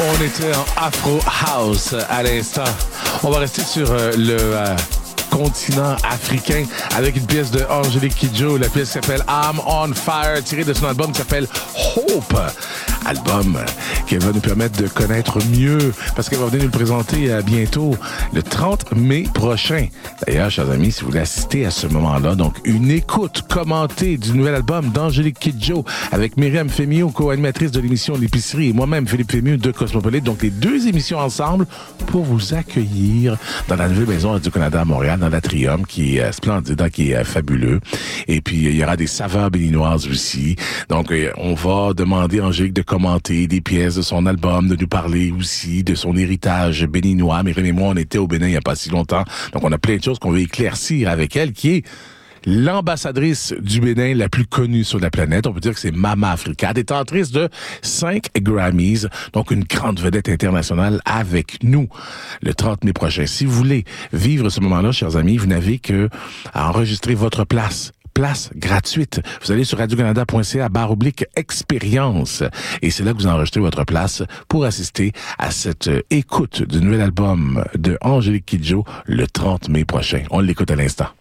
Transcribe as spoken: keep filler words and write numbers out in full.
On était en Afro House à l'instant. On va rester sur euh, le euh, continent africain avec une pièce de Angélique Kidjo. La pièce s'appelle I'm on Fire, tirée de son album qui s'appelle Hope. Album qui va nous permettre de connaître mieux, parce qu'elle va venir nous le présenter euh, bientôt, le trente mai prochain. D'ailleurs, chers amis, si vous voulez assister à ce moment-là, donc une écoute commentée du nouvel album d'Angélique Kidjo avec Myriam Fémio, co-animatrice de l'émission L'Épicerie, et moi-même, Philippe Fémio de Cosmopolite. Donc, les deux émissions ensemble pour vous accueillir dans la nouvelle maison Radio-Canada à Montréal, dans l'Atrium, qui est splendide, qui est fabuleux. Et puis, il y aura des saveurs béninoises aussi. Donc, on va demander à Angélique de commenter des pièces de son album, de nous parler aussi de son héritage béninois. Myriam et moi, on était au Bénin il n'y a pas si longtemps. Donc, on a plein de choses qu'on veut éclaircir avec elle, qui est l'ambassadrice du Bénin la plus connue sur la planète. On peut dire que c'est Mama Africa, détentrice de cinq Grammys, donc une grande vedette internationale avec nous le trente mai prochain. Si vous voulez vivre ce moment-là, chers amis, vous n'avez que à enregistrer votre place. Place gratuite. Vous allez sur radio-canada point c a barre oblique expérience et c'est là que vous enregistrez votre place pour assister à cette écoute du nouvel album de Angélique Kidjo le trente mai prochain. On l'écoute à l'instant.